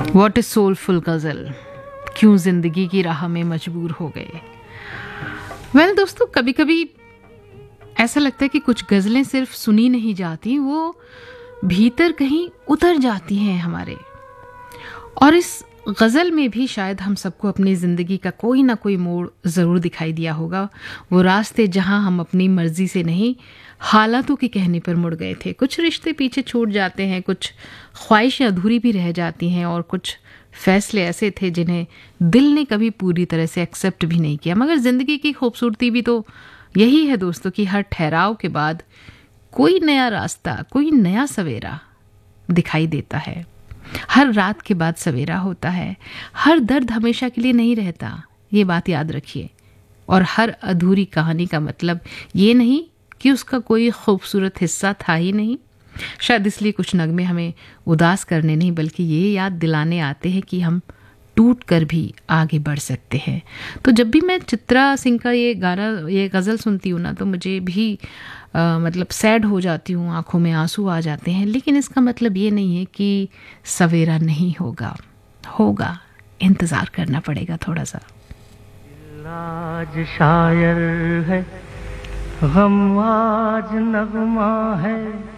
What is soulful गजल, क्यों जिंदगी की राह में मजबूर हो गए। वेल दोस्तों, कभी कभी ऐसा लगता है कि कुछ गजलें सिर्फ सुनी नहीं जाती, वो भीतर कहीं उतर जाती हैं हमारे। और इस गज़ल में भी शायद हम सबको अपनी ज़िंदगी का कोई ना कोई मोड़ ज़रूर दिखाई दिया होगा। वो रास्ते जहां हम अपनी मर्जी से नहीं, हालातों के कहने पर मुड़ गए थे। कुछ रिश्ते पीछे छूट जाते हैं, कुछ ख्वाहिशें अधूरी भी रह जाती हैं, और कुछ फैसले ऐसे थे जिन्हें दिल ने कभी पूरी तरह से एक्सेप्ट भी नहीं किया। मगर ज़िंदगी की खूबसूरती भी तो यही है दोस्तों कि हर ठहराव के बाद कोई नया रास्ता, कोई नया सवेरा दिखाई देता है। हर रात के बाद सवेरा होता है। हर दर्द हमेशा के लिए नहीं रहता, ये बात याद रखिए। और हर अधूरी कहानी का मतलब ये नहीं कि उसका कोई खूबसूरत हिस्सा था ही नहीं। शायद इसलिए कुछ नगमे हमें उदास करने नहीं, बल्कि ये याद दिलाने आते हैं कि हम टूट कर भी आगे बढ़ सकते हैं। तो जब भी मैं चित्रा सिंह का ये गाना, ये गज़ल सुनती हूँ ना, तो मुझे भी मतलब सैड हो जाती हूँ, आंखों में आंसू आ जाते हैं। लेकिन इसका मतलब ये नहीं है कि सवेरा नहीं होगा, होगा, इंतज़ार करना पड़ेगा थोड़ा सा। आज शायर है, गम आज नगमा है।